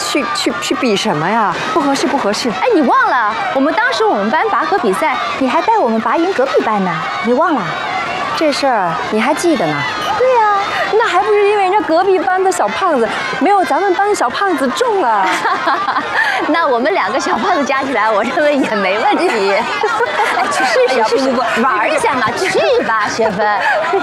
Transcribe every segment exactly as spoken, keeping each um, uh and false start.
去去去比什么呀？不合适，不合适。 哎，你忘了，我们当时我们班拔河比赛，你还带我们拔赢隔壁班呢，你忘了？ 这事儿你还记得呢？ 对呀、啊， 那还不是因为人家隔壁班的小胖子没有咱们班的小胖子重啊？ 那我们两个小胖子加起来，我认为也没问题。哎，去试试试试，玩一下嘛，去吧，雪芬。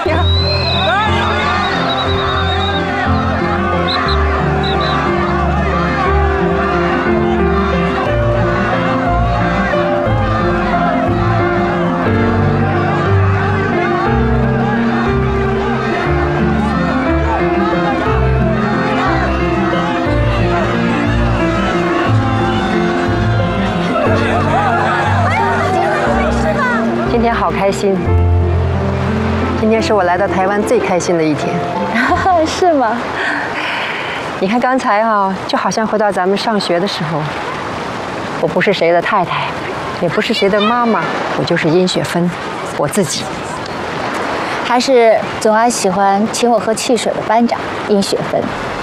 今天好开心！今天是我来到台湾最开心的一天。 是吗？ 你看刚才啊，就好像回到咱们上学的时候。我不是谁的太太，也不是谁的妈妈，我就是殷雪芬，我自己。 还是总爱喜欢请我喝汽水的班长殷雪芬。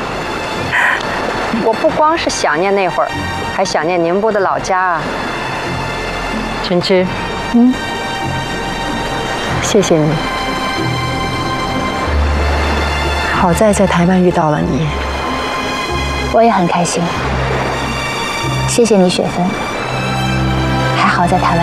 我不光是想念那会儿，还想念宁波的老家啊。晨之， 嗯。 谢谢你，好在在台湾遇到了你， 我也很开心。谢谢你，雪芬，还好在台湾